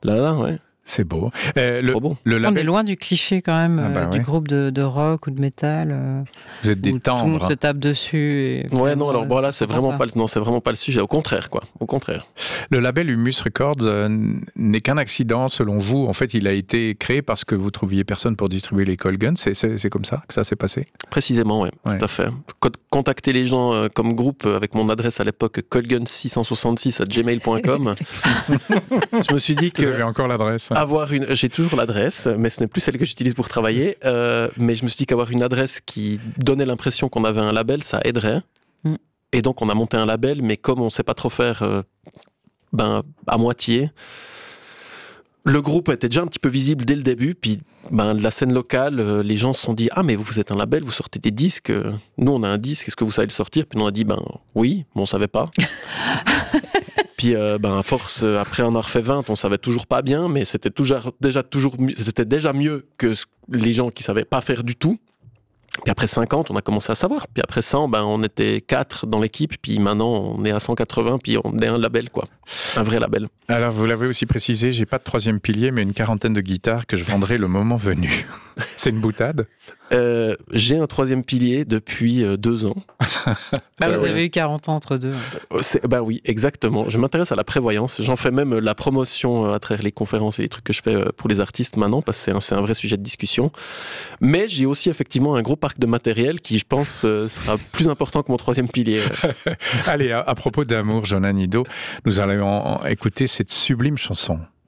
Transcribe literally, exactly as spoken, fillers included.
Là, là, ouais. C'est beau. Euh, c'est le, trop beau. Le label... On est loin du cliché quand même ah bah euh, ouais. du groupe de, de rock ou de métal. Euh, Vous êtes des où tout le monde tendres. se tape dessus. Et Ouais, non, alors euh, bon, là, c'est vraiment pas. pas, le, non, c'est vraiment pas le sujet. Au contraire, quoi. Au contraire. Le label Humus Records euh, n'est qu'un accident, selon vous. En fait, il a été créé parce que vous trouviez personne pour distribuer les Colguns. C'est, c'est, c'est comme ça que ça s'est passé? Précisément, ouais, Ouais. tout à fait. Co- Contacter les gens euh, comme groupe euh, avec mon adresse à l'époque colgun six cent soixante-six arobase gmail point com. Je me suis dit Vous avez que encore l'adresse. avoir une, j'ai toujours l'adresse, mais ce n'est plus celle que j'utilise pour travailler. Euh, mais je me suis dit qu'avoir une adresse qui donnait l'impression qu'on avait un label, ça aiderait. Mm. Et donc on a monté un label, mais comme on sait pas trop faire, euh, ben à moitié. Le groupe était déjà un petit peu visible dès le début, puis ben, de la scène locale, euh, les gens se sont dit « Ah, mais vous, vous êtes un label, vous sortez des disques. euh, Nous, on a un disque, est-ce que vous savez le sortir ?» Puis on a dit « Ben oui, mais on savait pas. » Puis euh, ben, à force, euh, après en avoir fait vingt, on savait toujours pas bien, mais c'était toujours, déjà, toujours, mieux- c'était déjà mieux que ce- les gens qui savaient pas faire du tout. Puis après cinquante, on a commencé à savoir. Puis après cent, ben, on était quatre dans l'équipe. Puis maintenant, on est à cent quatre-vingts. Puis on est un label, quoi. Un vrai label. Alors, vous l'avez aussi précisé, j'ai pas de troisième pilier, mais une quarantaine de guitares que je vendrai le moment venu. C'est une boutade? Euh, j'ai un troisième pilier depuis euh, deux ans. Bah, Euh, vous ouais. avez eu quarante ans entre deux. C'est, bah oui, exactement. Je m'intéresse à la prévoyance. J'en fais même la promotion à travers les conférences et les trucs que je fais pour les artistes maintenant, parce que c'est un, c'est un vrai sujet de discussion. Mais j'ai aussi effectivement un gros parc de matériel qui, je pense, euh, sera plus important que mon troisième pilier. Allez, à, à propos d'amour, Jonan Nido, nous allons en- en écouter cette sublime chanson.